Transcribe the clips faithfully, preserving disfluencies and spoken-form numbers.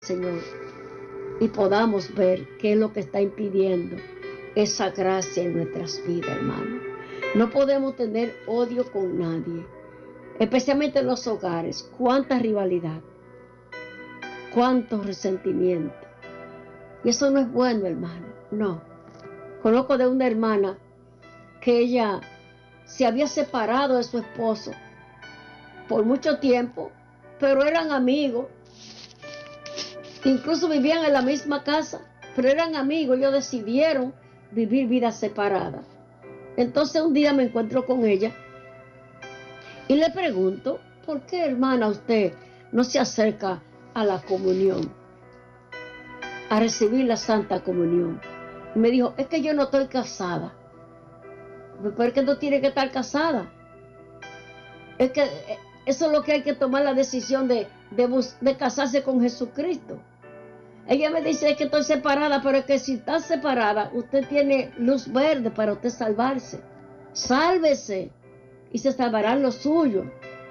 Señor, y podamos ver qué es lo que está impidiendo esa gracia en nuestras vidas, hermano. No podemos tener odio con nadie, especialmente en los hogares. Cuánta rivalidad, cuánto resentimiento. Y eso no es bueno, hermano, no. Conozco de una hermana que ella se había separado de su esposo por mucho tiempo, pero eran amigos. Incluso vivían en la misma casa, pero eran amigos. Ellos decidieron vivir vidas separadas. Entonces un día me encuentro con ella y le pregunto, ¿por qué, hermana, usted no se acerca a la comunión, a recibir la Santa Comunión? Y me dijo, es que yo no estoy casada. Pero es que no tiene que estar casada. Es que eso es lo que hay que tomar la decisión de, de, de casarse con Jesucristo. Ella me dice, es que estoy separada, pero es que si está separada, usted tiene luz verde para usted salvarse. Sálvese y se salvarán los suyos.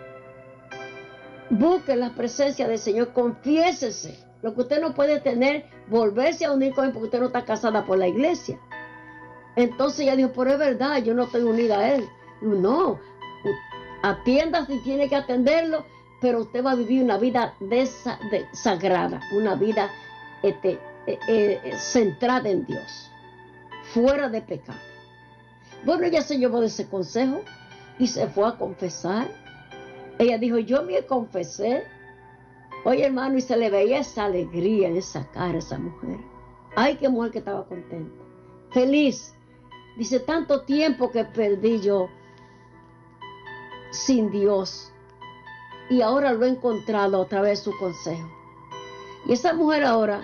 Busque la presencia del Señor, confiésese. Lo que usted no puede tener, volverse a unir con él porque usted no está casada por la iglesia. Entonces ella dijo, pero es verdad, yo no estoy unida a él. No, atienda si tiene que atenderlo, pero usted va a vivir una vida desa, de, sagrada, una vida este, eh, eh, centrada en Dios, fuera de pecado. Bueno, ella se llevó de ese consejo y se fue a confesar. Ella dijo, yo me confesé. Oye, hermano, y se le veía esa alegría en esa cara a esa mujer. Ay, qué mujer que estaba contenta, feliz. Dice, tanto tiempo que perdí yo sin Dios y ahora lo he encontrado otra vez su consejo. Y esa mujer ahora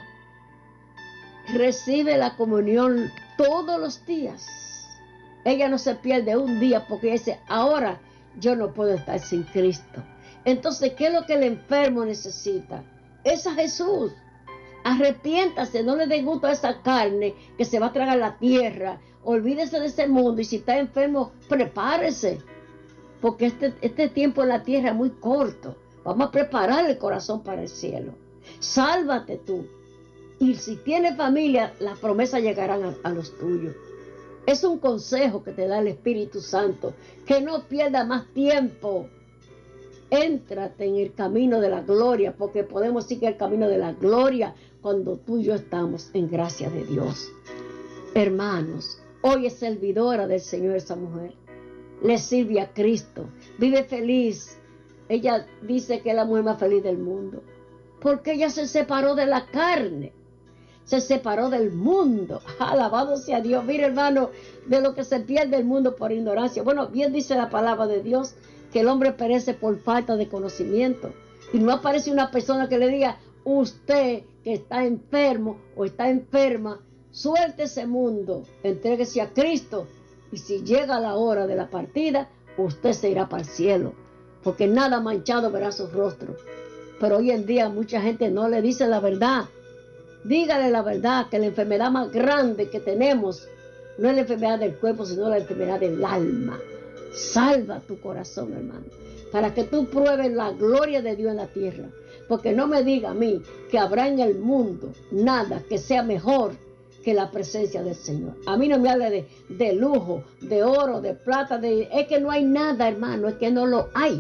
recibe la comunión todos los días. Ella no se pierde un día porque dice, ahora yo no puedo estar sin Cristo. Entonces, ¿qué es lo que el enfermo necesita? Es a Jesús. Arrepiéntase, no le dé gusto a esa carne que se va a tragar la tierra. Olvídese de ese mundo y si está enfermo, prepárese. Porque este, este tiempo en la tierra es muy corto. Vamos a preparar el corazón para el cielo. Sálvate tú. Y si tienes familia, las promesas llegarán a, a los tuyos. Es un consejo que te da el Espíritu Santo. Que no pierda más tiempo. Éntrate en el camino de la gloria, porque podemos seguir el camino de la gloria cuando tú y yo estamos en gracia de Dios. Hermanos, hoy es servidora del Señor esa mujer. Le sirve a Cristo, vive feliz. Ella dice que es la mujer más feliz del mundo, porque ella se separó de la carne, se separó del mundo. Alabado sea Dios. Mira, hermano, de lo que se pierde el mundo por ignorancia. Bueno, bien dice la palabra de Dios, que el hombre perece por falta de conocimiento. Y no aparece una persona que le diga, usted que está enfermo o está enferma, suelte ese mundo, entréguese a Cristo. Y si llega la hora de la partida, usted se irá para el cielo, porque nada manchado verá su rostro. Pero hoy en día mucha gente no le dice la verdad. Dígale la verdad, que la enfermedad más grande que tenemos no es la enfermedad del cuerpo, sino la enfermedad del alma. Salva tu corazón, hermano, para que tú pruebes la gloria de Dios en la tierra. Porque no me diga a mí que habrá en el mundo nada que sea mejor que la presencia del Señor. A mí no me hable de, de lujo, de oro, de plata, de, es que no hay nada, hermano, es que no lo hay.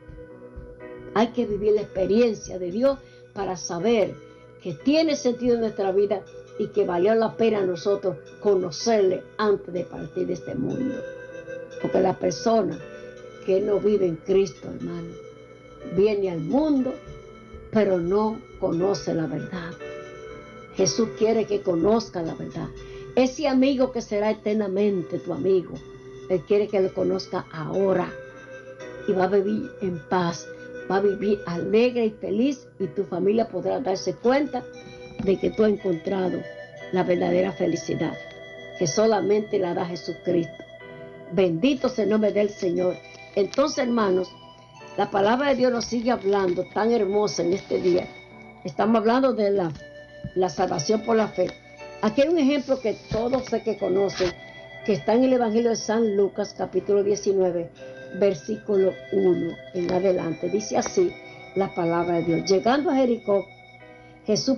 Hay que vivir la experiencia de Dios para saber que tiene sentido en nuestra vida y que valió la pena a nosotros conocerle antes de partir de este mundo. Porque la persona que no vive en Cristo, hermano, viene al mundo, pero no conoce la verdad. Jesús quiere que conozca la verdad. Ese amigo que será eternamente tu amigo, Él quiere que lo conozca ahora. Y va a vivir en paz, va a vivir alegre y feliz, y tu familia podrá darse cuenta de que tú has encontrado la verdadera felicidad, que solamente la da Jesucristo. Bendito sea el nombre del Señor. Entonces, hermanos, la palabra de Dios nos sigue hablando tan hermosa en este día. Estamos hablando de la, la salvación por la fe. Aquí hay un ejemplo que todos sé que conocen, que está en el Evangelio de San Lucas, capítulo diecinueve, versículo uno en adelante. Dice así la palabra de Dios. Llegando a Jericó, Jesús